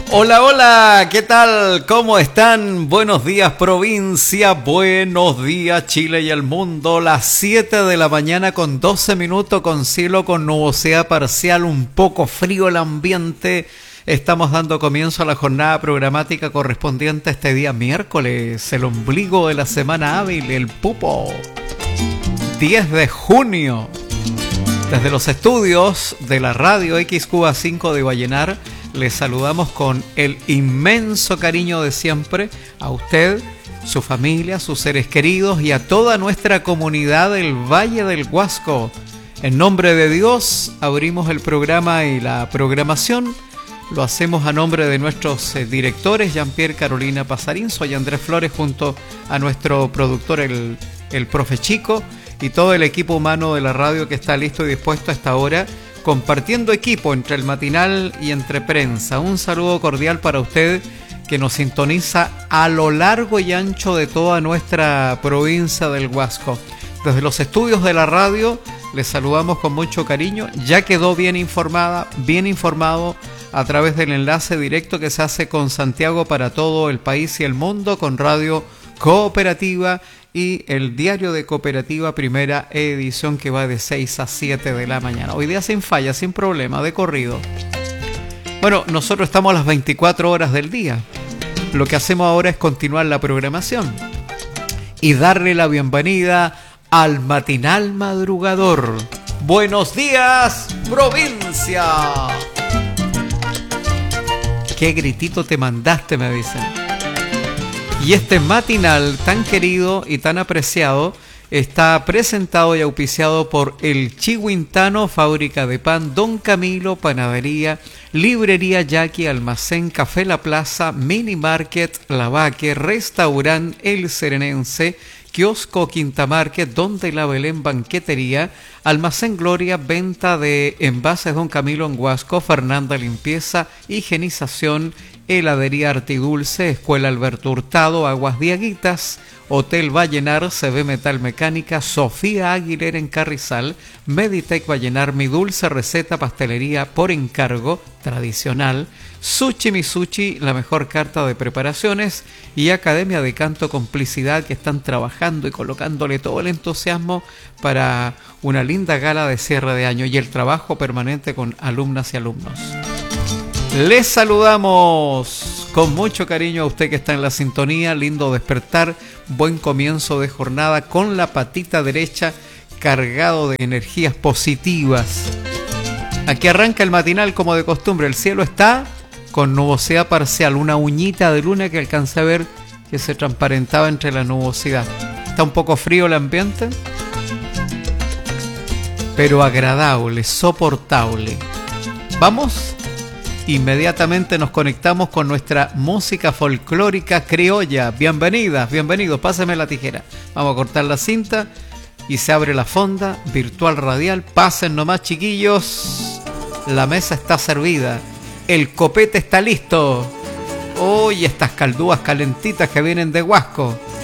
Hola, hola, ¿qué tal? ¿Cómo están? Buenos días, provincia, buenos días, Chile y el mundo. Las 7 de la mañana con 12 minutos, con cielo con nubosidad parcial, un poco frío el ambiente. Estamos dando comienzo a la jornada programática correspondiente a este día miércoles, el ombligo de la semana hábil, el pupo. 10 de junio. Desde los estudios de la radio XQ5 de Vallenar, les saludamos con el inmenso cariño de siempre a usted, su familia, sus seres queridos y a toda nuestra comunidad del Valle del Huasco. En nombre de Dios, abrimos el programa y la programación. Lo hacemos a nombre de nuestros directores, Jean-Pierre Carolina Pasarín, soy Andrés Flores, junto a nuestro productor, el profe Chico, y todo el equipo humano de la radio que está listo y dispuesto a esta hora, compartiendo equipo entre el matinal y entre prensa. Un saludo cordial para usted que nos sintoniza a lo largo y ancho de toda nuestra provincia del Huasco. Desde los estudios de la radio les saludamos con mucho cariño. Ya quedó bien informada, bien informado a través del enlace directo que se hace con Santiago para todo el país y el mundo, con Radio Cooperativa y el diario de Cooperativa, primera edición, que va de 6 a 7 de la mañana. Hoy día sin falla, sin problema, de corrido. Bueno, nosotros estamos a las 24 horas del día. Lo que hacemos ahora es continuar la programación y darle la bienvenida al matinal madrugador. Buenos días, provincia. Qué gritito te mandaste, me dicen. Y este matinal tan querido y tan apreciado está presentado y auspiciado por El Chihuintano, fábrica de pan, Don Camilo, panadería, librería Jackie, almacén, Café La Plaza, mini market La Vaque, restaurante El Serenense, kiosco Quinta Market, Donde la Belén, banquetería, almacén Gloria, venta de envases Don Camilo en Huasco, Fernanda Limpieza, higienización, heladería Artidulce, Escuela Alberto Hurtado, Aguas Diaguitas, Hotel Vallenar, CB Metal Mecánica, Sofía Aguilera en Carrizal, Meditec Vallenar, Mi Dulce Receta, pastelería por encargo, tradicional, Sushi Misuchi, la mejor carta de preparaciones, y Academia de Canto Complicidad, que están trabajando y colocándole todo el entusiasmo para una linda gala de cierre de año y el trabajo permanente con alumnas y alumnos. Les saludamos con mucho cariño a usted que está en la sintonía. Lindo despertar, buen comienzo de jornada con la patita derecha cargado de energías positivas. Aquí arranca el matinal como de costumbre. El cielo está con nubosidad parcial, una uñita de luna que alcancé a ver que se transparentaba entre la nubosidad. Está un poco frío el ambiente, pero agradable, soportable. Vamos. Inmediatamente nos conectamos con nuestra música folclórica criolla. Bienvenidas, bienvenidos. Páseme la tijera. Vamos a cortar la cinta y se abre la fonda virtual radial. Pasen nomás, chiquillos. La mesa está servida. El copete está listo. Hoy estas caldúas calentitas que vienen de Huasco.